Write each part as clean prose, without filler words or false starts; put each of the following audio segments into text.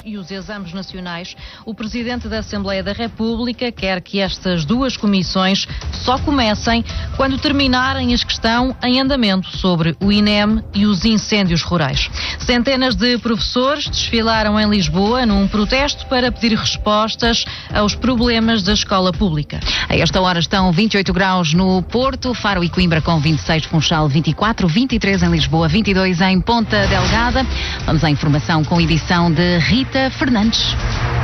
e os exames nacionais, o Presidente da Assembleia da República quer que estas duas comissões só comecem quando terminarem as que estão em andamento sobre o INEM e os incêndios rurais. Centenas de professores desfilaram em Lisboa num protesto para pedir respostas aos problemas da escola pública. A esta hora estão 28 graus no Porto, Faro e Coimbra com 26, Funchal 24, 23 em Lisboa, 22 em Ponta Delgada. Vamos à informação com edição de Rita Fernandes.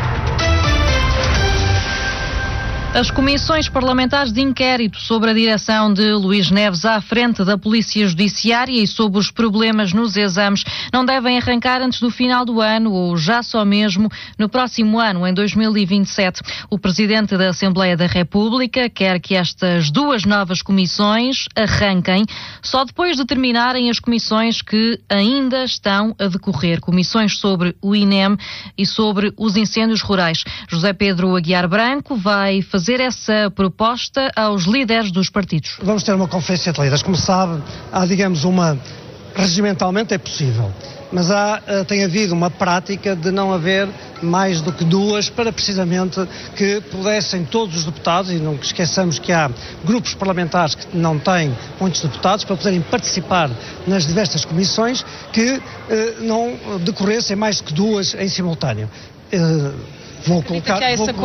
As comissões parlamentares de inquérito sobre a direção de Luís Neves à frente da Polícia Judiciária e sobre os problemas nos exames não devem arrancar antes do final do ano ou já só mesmo no próximo ano, em 2027. O Presidente da Assembleia da República quer que estas duas novas comissões arranquem só depois de terminarem as comissões que ainda estão a decorrer. Comissões sobre o INEM e sobre os incêndios rurais. José Pedro Aguiar Branco vai fazer essa proposta aos líderes dos partidos. Vamos ter uma conferência de líderes. Como sabe, há, digamos, regimentalmente é possível, mas tem havido uma prática de não haver mais do que duas para precisamente que pudessem todos os deputados, e não esqueçamos que há grupos parlamentares que não têm muitos deputados, para poderem participar nas diversas comissões, que não decorressem mais do que duas em simultâneo. Vou colocar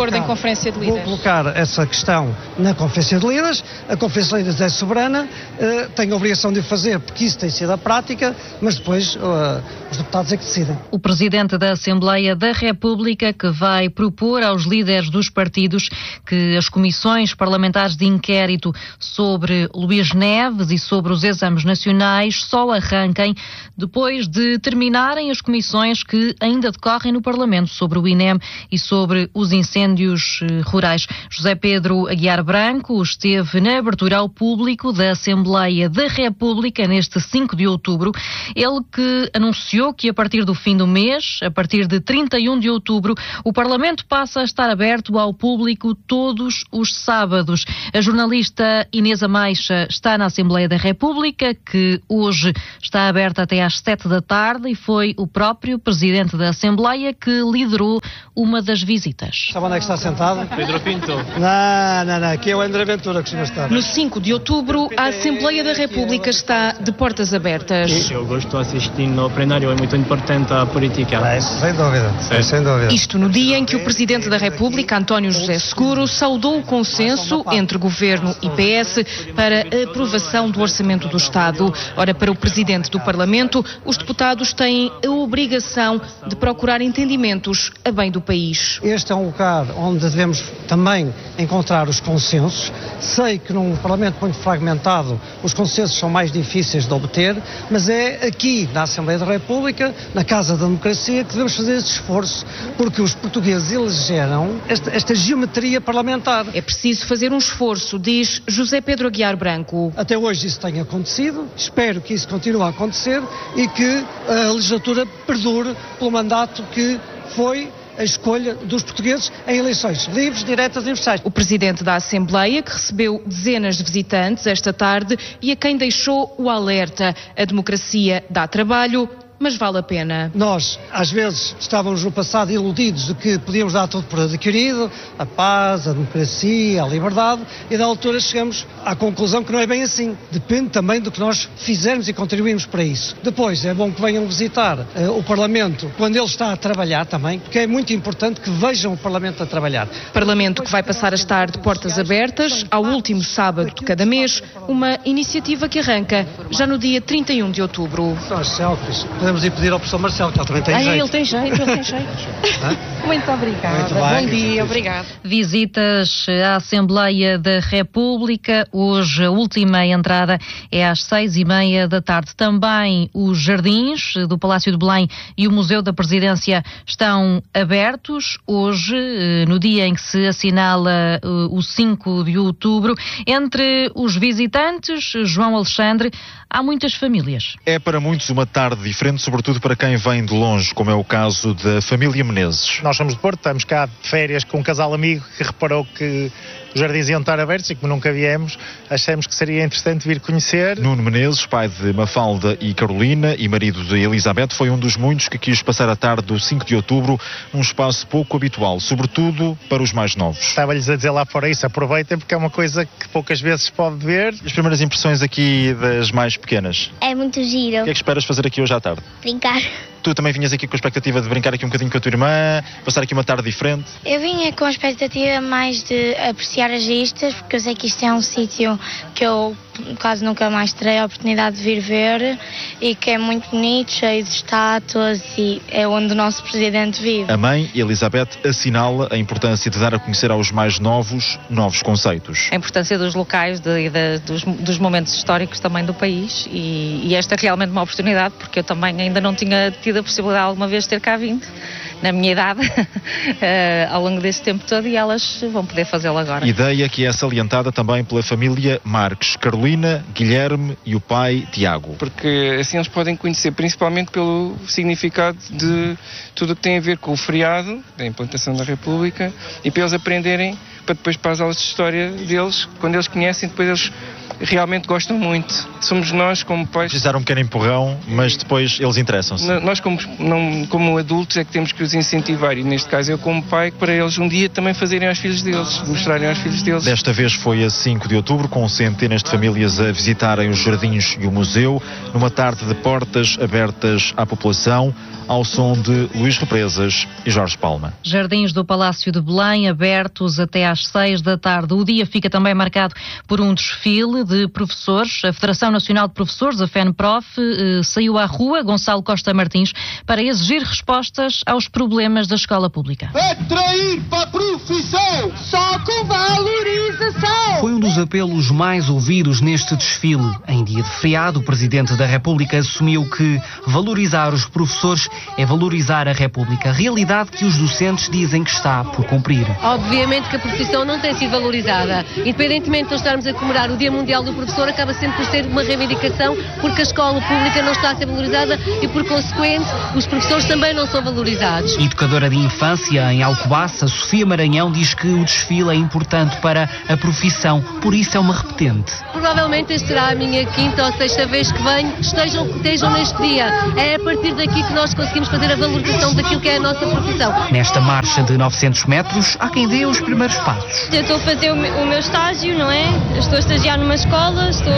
essa questão na Conferência de Líderes. A Conferência de Líderes é soberana, tem a obrigação de o fazer, porque isso tem sido a prática, mas depois os deputados é que decidem. O Presidente da Assembleia da República que vai propor aos líderes dos partidos que as comissões parlamentares de inquérito sobre Luís Neves e sobre os exames nacionais só arranquem depois de terminarem as comissões que ainda decorrem no Parlamento sobre o INEM e sobre os incêndios rurais. José Pedro Aguiar Branco esteve na abertura ao público da Assembleia da República neste 5 de outubro. Ele que anunciou que a partir do fim do mês, a partir de 31 de outubro, o Parlamento passa a estar aberto ao público todos os sábados. A jornalista Inês Amaixa está na Assembleia da República, que hoje está aberta até às 7 da tarde, e foi o próprio Presidente da Assembleia que liderou uma das visitas. Sabe onde é que está sentado? Pedro Pinto. Não, aqui é o André Ventura que costuma estar. No 5 de outubro, a Assembleia da República está de portas abertas. Eu gosto de assistir no plenário, é muito importante a política. Sem dúvida. Isto no dia em que o Presidente da República, António José Seguro, saudou o consenso entre Governo e PS para a aprovação do Orçamento do Estado. Ora, para o Presidente do Parlamento, os deputados têm a obrigação de procurar entendimentos a bem do país. Este é um lugar onde devemos também encontrar os consensos. Sei que num Parlamento muito fragmentado os consensos são mais difíceis de obter, mas é aqui na Assembleia da República, na Casa da Democracia, que devemos fazer esse esforço, porque os portugueses elegeram esta geometria parlamentar. É preciso fazer um esforço, diz José Pedro Aguiar Branco. Até hoje isso tem acontecido, espero que isso continue a acontecer e que a legislatura perdure pelo mandato que foi a escolha dos portugueses em eleições livres, diretas e universais. O Presidente da Assembleia, que recebeu dezenas de visitantes esta tarde e a quem deixou o alerta: a democracia dá trabalho, mas vale a pena. Nós, às vezes, estávamos no passado iludidos de que podíamos dar tudo por adquirido, a paz, a democracia, a liberdade, e da altura chegamos à conclusão que não é bem assim. Depende também do que nós fizermos e contribuímos para isso. Depois, é bom que venham visitar o Parlamento quando ele está a trabalhar também, porque é muito importante que vejam o Parlamento a trabalhar. Parlamento que vai passar a estar de portas abertas ao último sábado de cada mês, uma iniciativa que arranca já no dia 31 de outubro. São as selfies. Podemos ir pedir ao professor Marcelo, que ele também tem jeito. Ele tem jeito. Muito obrigada. Muito bem. Bom dia, obrigado. Visitas à Assembleia da República. Hoje a última entrada é às 6:30 da tarde. Também os jardins do Palácio de Belém e o Museu da Presidência estão abertos hoje, no dia em que se assinala o 5 de outubro. Entre os visitantes, João Alexandre, há muitas famílias. É para muitos uma tarde diferente, sobretudo para quem vem de longe, como é o caso da família Menezes. Nós somos de Porto, estamos cá de férias com um casal amigo que reparou que os jardins iam estar abertos e como nunca viemos, achamos que seria interessante vir conhecer. Nuno Menezes, pai de Mafalda e Carolina e marido de Elizabeth, foi um dos muitos que quis passar a tarde do 5 de outubro num espaço pouco habitual, sobretudo para os mais novos. Estava-lhes a dizer lá fora isso, aproveitem porque é uma coisa que poucas vezes se pode ver. As primeiras impressões aqui das mais pequenas? É muito giro. O que é que esperas fazer aqui hoje à tarde? Brincar. Tu também vinhas aqui com a expectativa de brincar aqui um bocadinho com a tua irmã, passar aqui uma tarde diferente? Eu vinha com a expectativa mais de apreciar as vistas, porque eu sei que isto é um sítio que eu quase nunca mais terei a oportunidade de vir ver e que é muito bonito, cheio de estátuas e é onde o nosso presidente vive. A mãe, Elizabeth, assinala a importância de dar a conhecer aos mais novos conceitos. A importância dos locais dos momentos históricos também do país e esta é realmente uma oportunidade porque eu também ainda não tinha tido a possibilidade alguma vez de ter cá vindo na minha idade ao longo deste tempo todo e elas vão poder fazê-lo agora. Ideia que é salientada também pela família Marques, Carolina, Guilherme e o pai Tiago. Porque assim eles podem conhecer principalmente pelo significado de tudo o que tem a ver com o feriado, da implantação da República e para eles aprenderem, para depois para as aulas de história deles, quando eles conhecem, depois eles realmente gostam muito. Somos nós como pais... Precisar um pequeno empurrão, mas depois eles interessam-se. Nós como adultos é que temos que os incentivar e neste caso eu como pai, para eles um dia também fazerem aos filhos deles, mostrarem aos filhos deles. Desta vez foi a 5 de outubro, com centenas de famílias a visitarem os jardins e o museu, numa tarde de portas abertas à população, ao som de Luís Represas e Jorge Palma. Jardins do Palácio de Belém abertos até às 6 da tarde. O dia fica também marcado por um desfile de professores. A Federação Nacional de Professores, a FENPROF, saiu à rua, Gonçalo Costa Martins, para exigir respostas aos problemas da escola pública. Atrair para a profissão, só com valorização. Foi um dos apelos mais ouvidos neste desfile. Em dia de feriado, o Presidente da República assumiu que valorizar os professores é valorizar a República, realidade que os docentes dizem que está por cumprir. Obviamente que a profissão não tem sido valorizada. Independentemente de nós estarmos a comemorar o Dia Mundial do Professor, acaba sempre por ser uma reivindicação, porque a escola pública não está a ser valorizada e, por consequente, os professores também não são valorizados. Educadora de infância em Alcobaça, Sofia Maranhão, diz que o desfile é importante para a profissão, por isso é uma repetente. Provavelmente esta será a minha quinta ou sexta vez que venho, estejam neste dia. É a partir daqui que nós conseguimos fazer a valorização daquilo que é a nossa profissão. Nesta marcha de 900 metros, há quem dê os primeiros passos. Eu estou a fazer o meu estágio, não é? Estou a estagiar numa escola, estou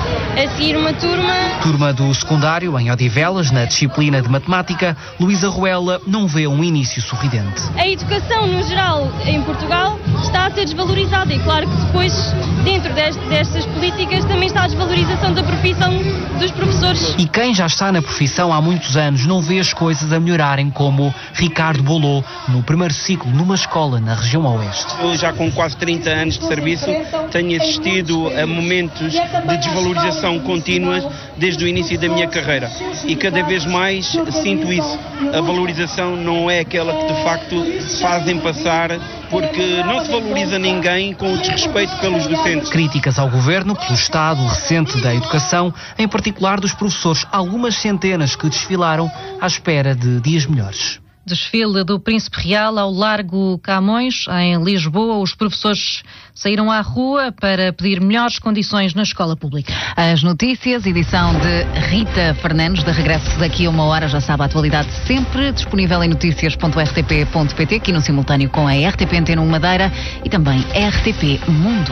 a seguir uma turma. Turma do secundário, em Odivelas, na disciplina de matemática, Luísa Ruela não vê um início sorridente. A educação, no geral, em Portugal, está a ser desvalorizada e claro que depois, dentro destas políticas, também está a desvalorização da profissão dos professores. E quem já está na profissão há muitos anos não vê as coisas a melhorarem, como Ricardo Bolô, no primeiro ciclo numa escola na região oeste. Eu já com quase 30 anos de serviço tenho assistido a momentos de desvalorização contínua desde o início da minha carreira e cada vez mais sinto isso. A valorização não é aquela que de facto fazem passar, porque não se valoriza ninguém com o desrespeito pelos docentes. Críticas ao governo pelo estado recente da educação, em particular dos professores, algumas centenas que desfilaram à espera de dias melhores. Desfile do Príncipe Real ao Largo Camões, em Lisboa. Os professores saíram à rua para pedir melhores condições na escola pública. As notícias, edição de Rita Fernandes, de regresso daqui a uma hora. Já sabe, a atualidade sempre disponível em noticias.rtp.pt, aqui no simultâneo com a RTP Antena 1 Madeira e também RTP Mundo.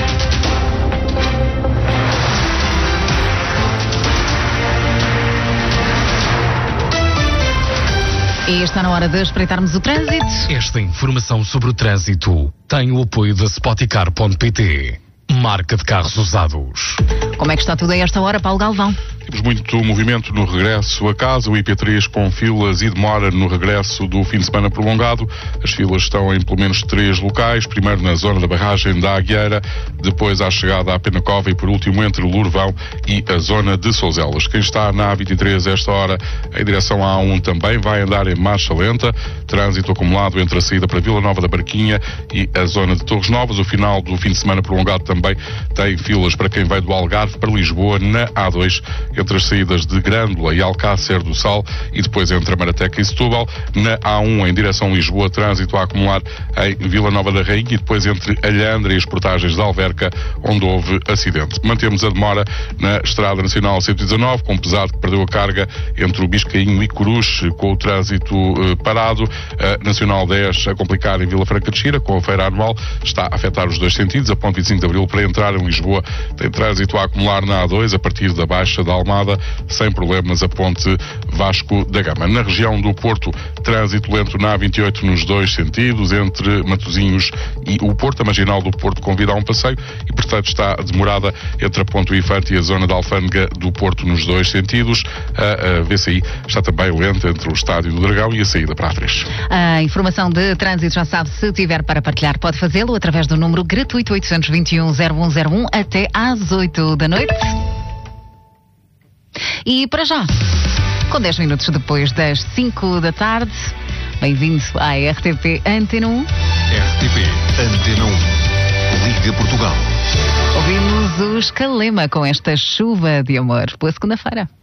E está na hora de espreitarmos o trânsito. Esta informação sobre o trânsito tem o apoio da Spoticar.pt, marca de carros usados. Como é que está tudo a esta hora, Paulo Galvão? Em temos muito movimento no regresso a casa, o IP3 com filas e demora no regresso do fim de semana prolongado. As filas estão em pelo menos 3 locais, primeiro na zona da barragem da Agueira, depois à chegada à Penacova e por último entre o Lourvão e a zona de Souzelas. Quem está na A23 a esta hora em direção à A1 também vai andar em marcha lenta, trânsito acumulado entre a saída para Vila Nova da Barquinha e a zona de Torres Novas. O final do fim de semana prolongado também tem filas para quem vai do Algarve para Lisboa na A2, entre as saídas de Grândola e Alcácer do Sal e depois entre a Marateca e Setúbal. Na A1 em direção a Lisboa, trânsito a acumular em Vila Nova da Rainha e depois entre Alhandra e as portagens de Alverca, onde houve acidente. Mantemos a demora na Estrada Nacional 119, com pesado que perdeu a carga entre o Biscainho e Coruz, com o trânsito parado. A Nacional 10 a complicar em Vila Franca de Xira, com a feira anual, está a afetar os dois sentidos. A ponte 25 de Abril para entrar em Lisboa tem trânsito a acumular na A2, a partir da Baixa da Almada, sem problemas a ponte Vasco da Gama. Na região do Porto, trânsito lento na A28 nos dois sentidos, entre Matosinhos e o Porto. A marginal do Porto convida a um passeio e, portanto, está demorada entre a ponte do Infante e a zona da Alfândega do Porto nos dois sentidos. A VCI está também lenta entre o Estádio do Dragão e a saída para a A3. A informação de trânsito, já sabe, se tiver para partilhar, pode fazê-lo através do número gratuito 821-0101 até às 8 da noite. E para já, com 10 minutos depois das 5 da tarde, bem-vindo à RTP Antena 1. RTP Antena 1. Liga Portugal. Ouvimos os Calema com esta chuva de amor. Boa segunda-feira.